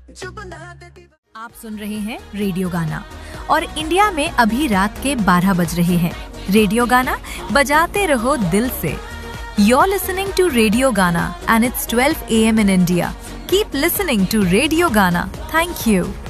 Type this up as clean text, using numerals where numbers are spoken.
आप सुन रहे हैं रेडियो गाना और इंडिया में अभी रात के 12 बज रहे हैं। रेडियो गाना बजाते रहो दिल से। You're listening to Radio Gana and it's 12 AM in India. Keep listening to Radio Gana. Thank you.